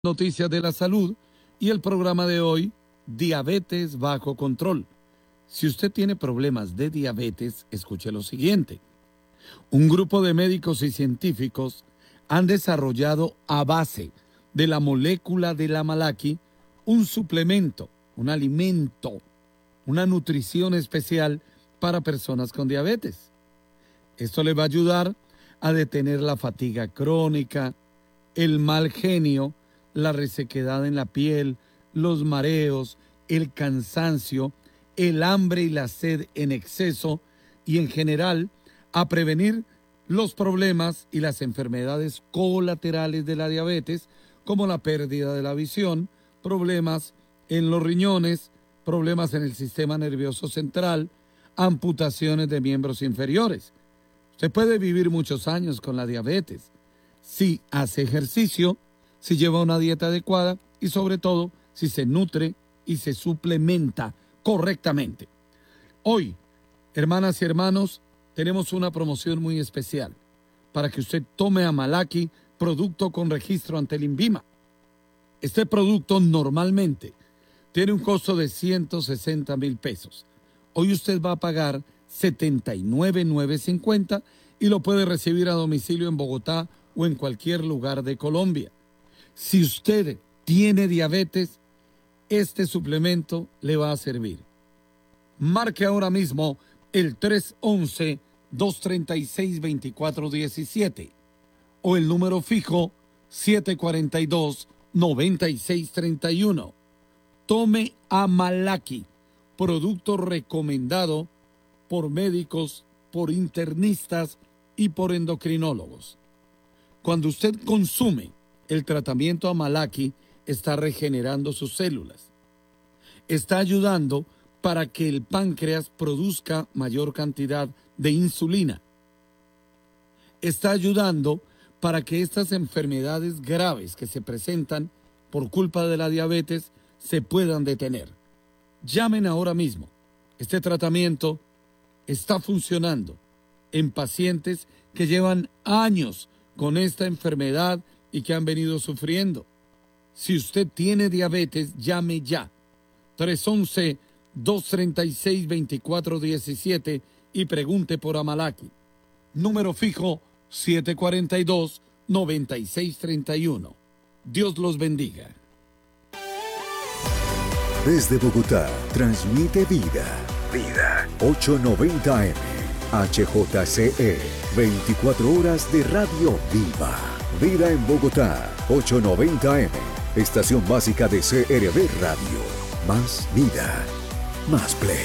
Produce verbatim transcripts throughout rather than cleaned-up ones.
Noticias de la salud y el programa de hoy, diabetes bajo control. Si usted tiene problemas de diabetes, escuche lo siguiente. Un grupo de médicos y científicos han desarrollado a base de la molécula de la malaqui un suplemento, un alimento, una nutrición especial para personas con diabetes. Esto le va a ayudar a detener la fatiga crónica, el mal genio, la resequedad en la piel, los mareos, el cansancio, el hambre y la sed en exceso y en general a prevenir los problemas y las enfermedades colaterales de la diabetes, como la pérdida de la visión, problemas en los riñones, problemas en el sistema nervioso central, amputaciones de miembros inferiores. Usted puede vivir muchos años con la diabetes si hace ejercicio, si lleva una dieta adecuada y sobre todo si se nutre y se suplementa correctamente. Hoy, hermanas y hermanos, tenemos una promoción muy especial para que usted tome a Malaqui, producto con registro ante el INVIMA. Este producto normalmente tiene un costo de ciento sesenta mil pesos. Hoy usted va a pagar setenta y nueve mil novecientos cincuenta y lo puede recibir a domicilio en Bogotá o en cualquier lugar de Colombia. Si usted tiene diabetes, este suplemento le va a servir. Marque ahora mismo el tres once, dos treinta y seis, veinticuatro diecisiete o el número fijo siete cuarenta y dos, noventa y seis treinta y uno. Tome a Malaqui, producto recomendado por médicos, por internistas y por endocrinólogos. Cuando usted consume el tratamiento a Malaqui, está regenerando sus células. Está ayudando para que el páncreas produzca mayor cantidad de insulina. Está ayudando para que estas enfermedades graves que se presentan por culpa de la diabetes se puedan detener. Llamen ahora mismo. Este tratamiento está funcionando en pacientes que llevan años con esta enfermedad y que han venido sufriendo. Si usted tiene diabetes, llame ya. tres once, dos treinta y seis, veinticuatro diecisiete y pregunte por Amalaqui. Número fijo siete cuarenta y dos, noventa y seis treinta y uno. Dios los bendiga. Desde Bogotá, transmite Vida. Vida. ochocientos noventa M. H J C E. veinticuatro horas de radio viva. Vida en Bogotá. ochocientos noventa M. Estación básica de C R V Radio. Más vida. Más play.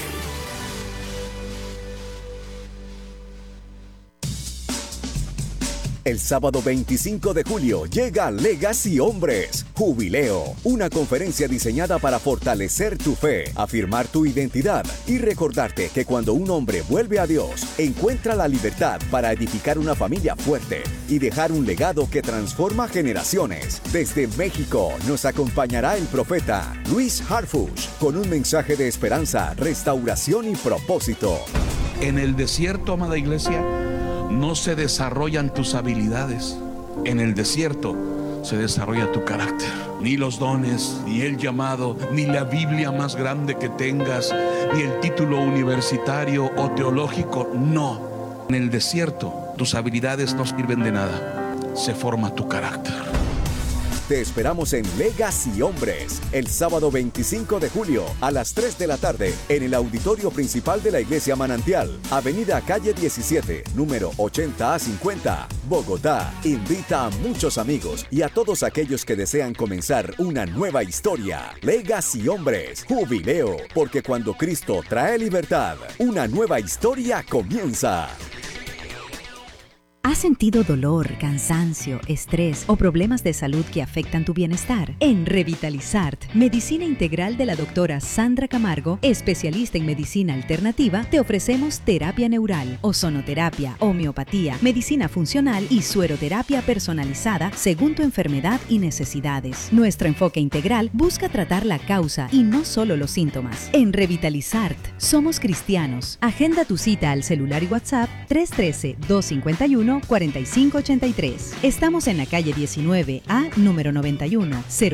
El sábado veinticinco de julio llega Legacy Hombres, Jubileo, una conferencia diseñada para fortalecer tu fe, afirmar tu identidad y recordarte que cuando un hombre vuelve a Dios, encuentra la libertad para edificar una familia fuerte y dejar un legado que transforma generaciones. Desde México nos acompañará el profeta Luis Harfuch con un mensaje de esperanza, restauración y propósito. En el desierto, amada iglesia, no se desarrollan tus habilidades. En el desierto se desarrolla tu carácter. Ni los dones, ni el llamado, ni la Biblia más grande que tengas, ni el título universitario o teológico, no. En el desierto tus habilidades no sirven de nada. Se forma tu carácter. Te esperamos en Legacy Hombres, el sábado veinticinco de julio a las tres de la tarde en el auditorio principal de la Iglesia Manantial, Avenida Calle diecisiete, número ochenta a cincuenta, Bogotá. Invita a muchos amigos y a todos aquellos que desean comenzar una nueva historia. Legacy Hombres, Jubileo, porque cuando Cristo trae libertad, una nueva historia comienza. ¿Has sentido dolor, cansancio, estrés o problemas de salud que afectan tu bienestar? En Revitalizart, Medicina Integral de la doctora Sandra Camargo, especialista en medicina alternativa, te ofrecemos terapia neural, ozonoterapia, homeopatía, medicina funcional y sueroterapia personalizada según tu enfermedad y necesidades. Nuestro enfoque integral busca tratar la causa y no solo los síntomas. En Revitalizart, somos cristianos. Agenda tu cita al celular y WhatsApp tres uno tres, dos cinco uno, cuatro cinco ocho tres. Estamos en la calle diecinueve A, número noventa y uno,